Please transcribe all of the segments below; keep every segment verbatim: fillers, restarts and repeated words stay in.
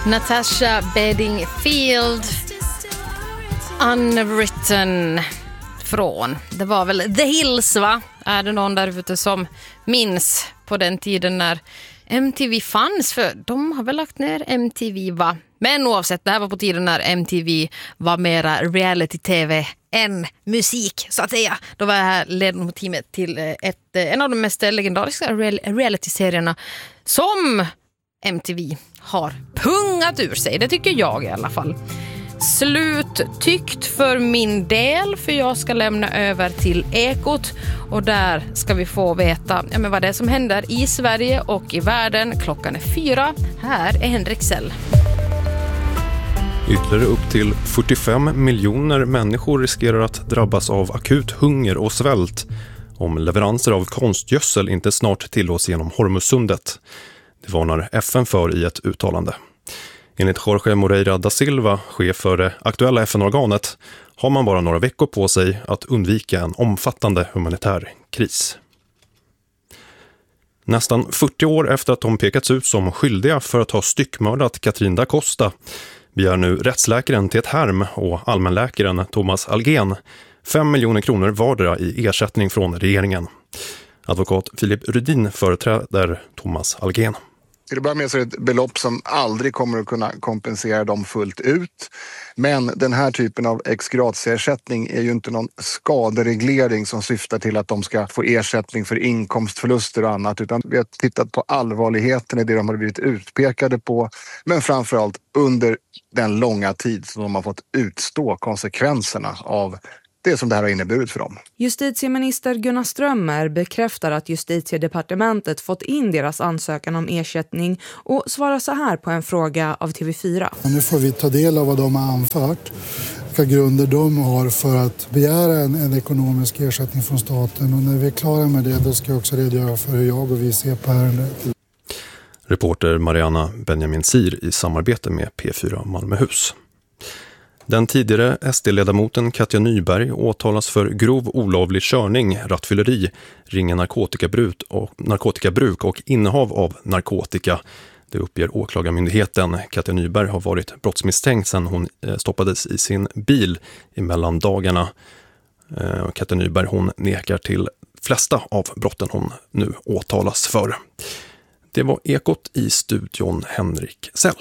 Natasha Bedingfield, Unwritten från, det var väl The Hills, va? Är det någon där ute som minns på den tiden när M T V fanns? För de har väl lagt ner M T V, va? Men oavsett, det här var på tiden när M T V var mera reality-tv än musik, så att säga. Då var jag här ledmotivet till ett, en av de mest legendariska reality-serierna som M T V har pungat ur sig. Det tycker jag i alla fall. Slut tyckt för min del, för jag ska lämna över till Ekot och där ska vi få veta ja, men vad det är som händer i Sverige och i världen. Klockan är fyra. Här är Henrik Sell. Ytterligare upp till fyrtiofem miljoner människor riskerar att drabbas av akut hunger och svält om leveranser av konstgödsel inte snart tillåts genom Hormuzsundet. Det varnar F N för i ett uttalande. Enligt Jorge Moreira da Silva, chef för det aktuella F N-organet, har man bara några veckor på sig att undvika en omfattande humanitär kris. Nästan fyrtio år efter att de pekats ut som skyldiga för att ha styckmördat Katrin da Costa begär nu rättsläkaren till ett härm och allmänläkaren Thomas Algen fem miljoner kronor vardera i ersättning från regeringen. Advokat Filip Rydin företräder Thomas Algen. Till att börja med så är det ett belopp som aldrig kommer att kunna kompensera dem fullt ut. Men den här typen av ex-gratia-ersättning är ju inte någon skadereglering som syftar till att de ska få ersättning för inkomstförluster och annat. Utan vi har tittat på allvarligheten i det de har blivit utpekade på. Men framförallt under den långa tid som de har fått utstå konsekvenserna av det som det här har inneburit för dem. Justitieminister Gunnar Strömmer bekräftar att Justitiedepartementet fått in deras ansökan om ersättning och svarar så här på en fråga av T V fyra. Nu får vi ta del av vad de har anfört, vilka grunder de har för att begära en, en ekonomisk ersättning från staten. Och när vi är klara med det, då ska jag också redogöra för hur jag och vi ser på ärendet. Reporter Mariana Benjamin Sir i samarbete med P fyra Malmöhus. Den tidigare S D-ledamoten Katja Nyberg åtalas för grov olovlig körning, rattfylleri, ringa narkotikabruk och, narkotikabruk och innehav av narkotika. Det uppger åklagarmyndigheten. Katja Nyberg har varit brottsmisstänkt sedan hon stoppades i sin bil i mellandagarna. Katja Nyberg hon nekar till flesta av brotten hon nu åtalas för. Det var Ekot i studion, Henrik Sell.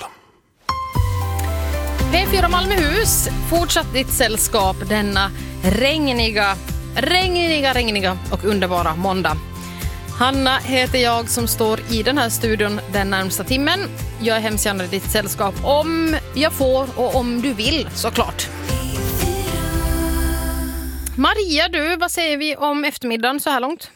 P fyra Malmöhus, fortsatt ditt sällskap denna regniga, regniga, regniga och underbara måndag. Hanna heter jag som står i den här studion den närmsta timmen. Jag är hemskt gärna ditt sällskap om jag får och om du vill, såklart. Maria, du, vad säger vi om eftermiddagen så här långt?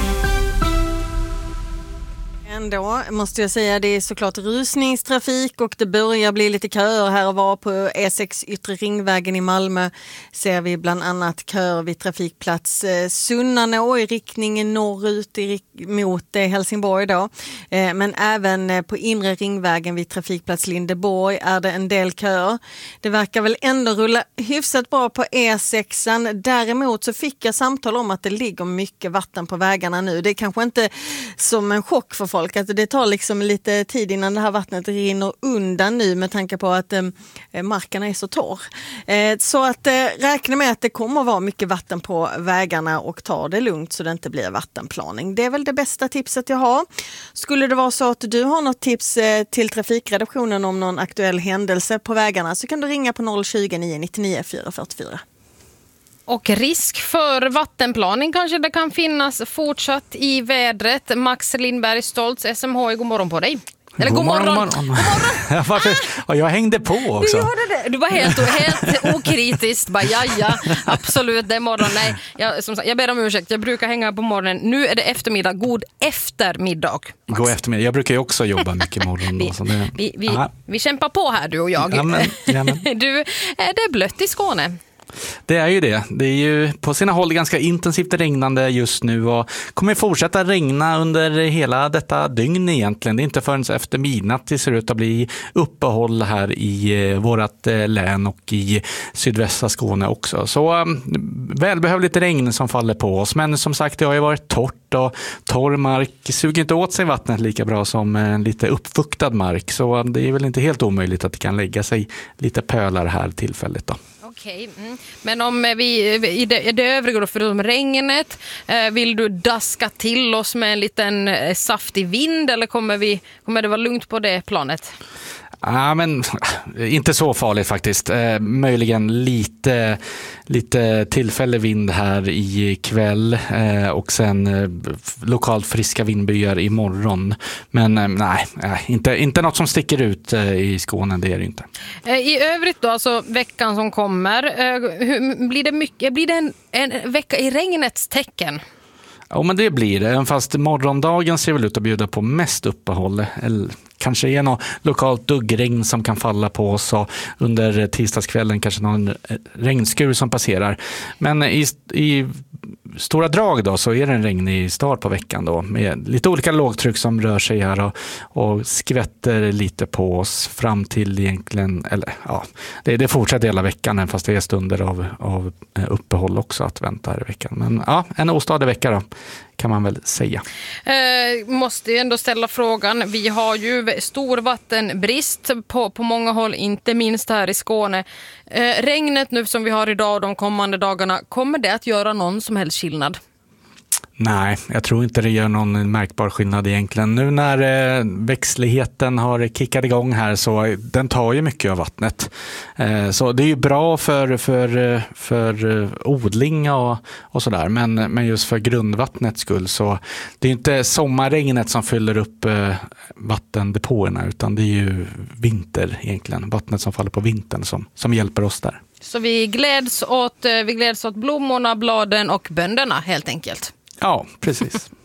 Ändå måste jag säga, det är såklart rusningstrafik och det börjar bli lite köer här och var på E sex Yttre Ringvägen i Malmö. Ser vi bland annat köer vid trafikplats Sunnanå i riktningen norrut mot Helsingborg då. Men även på Inre Ringvägen vid trafikplats Lindeborg är det en del köer. Det verkar väl ändå rulla hyfsat bra på E sex. Däremot så fick jag samtal om att det ligger mycket vatten på vägarna nu. Det är kanske inte som en chock för folk att det tar liksom lite tid innan det här vattnet rinner undan nu med tanke på att eh, markerna är så torr. Eh, så att eh, räkna med att det kommer att vara mycket vatten på vägarna och ta det lugnt så det inte blir vattenplaning. Det är väl det bästa tipset jag har. Skulle det vara så att du har något tips eh, till trafikredaktionen om någon aktuell händelse på vägarna så kan du ringa på noll tjugo, nio nittionio, fyra fyrtiofyra. Och risk för vattenplaning kanske det kan finnas fortsatt i vädret. Max Lindberg Stoltz, S M H, god morgon på dig. Eller god morgon. God morgon. God morgon. Varför? Ah! Jag hängde på också. Du gjorde det. Du var helt, helt okritiskt. Bara, ja, ja, absolut, det är morgon. Nej, jag, som sagt, jag ber om ursäkt. Jag brukar hänga på morgonen. Nu är det eftermiddag. God eftermiddag. Max. God eftermiddag. Jag brukar ju också jobba mycket morgon. vi, så det... vi, vi, vi kämpar på här, du och jag. Jamen, jamen. Du, det är blött i Skåne. Det är ju det. Det är ju på sina håll ganska intensivt regnande just nu och kommer fortsätta regna under hela detta dygn egentligen. Det är inte förrän efter midnatt det ser ut att bli uppehåll här i vårat län och i sydvästra Skåne också. Så välbehövligt regn som faller på oss. Men som sagt, det har ju varit torrt och torr mark suger inte åt sig vattnet lika bra som lite uppfuktad mark. Så det är väl inte helt omöjligt att det kan lägga sig lite pölar här tillfälligt då. Okej, mm. Men om vi i det, i det övriga då, förutom regnet, eh, vill du daska till oss med en liten eh, saftig vind eller kommer, vi, kommer det vara lugnt på det planet? Ja, men inte så farligt faktiskt. Eh, möjligen lite, lite tillfällig vind här i kväll eh, och sen eh, lokalt friska vindbyar imorgon. Men eh, nej, inte, inte något som sticker ut eh, i Skåne, det är det inte. Eh, I övrigt då, alltså veckan som kommer, eh, hur, blir det, mycket, blir det en, en vecka i regnets tecken? Ja, men det blir det. Även fast morgondagen ser väl ut att bjuda på mest uppehåll. Eller kanske är något lokalt duggregn som kan falla på oss och under tisdagskvällen kanske någon regnskur som passerar. Men i, i stora drag då så är det en regnig start på veckan då med lite olika lågtryck som rör sig här och, och skvätter lite på oss fram till egentligen, eller ja, det, det fortsätter hela veckan fast det är stunder av, av uppehåll också att vänta här i veckan. Men ja, en ostadig vecka då kan man väl säga. Eh, måste ändå ställa frågan. Vi har ju stor vattenbrist på, på många håll, inte minst här i Skåne. Eh, regnet nu som vi har idag och de kommande dagarna, kommer det att göra någon som helst skillnad? Nej, jag tror inte det gör någon märkbar skillnad egentligen. Nu när eh, växtligheten har kickat igång här så den tar ju mycket av vattnet. Eh, så det är ju bra för, för, för odling och, och sådär. Men, men just för grundvattnets skull så det är inte sommarregnet som fyller upp eh, vattendepåerna utan det är ju vinter egentligen. Vattnet som faller på vintern som, som hjälper oss där. Så vi gläds åt, vi gläds åt blommorna, bladen och bönderna helt enkelt. Ja, precis.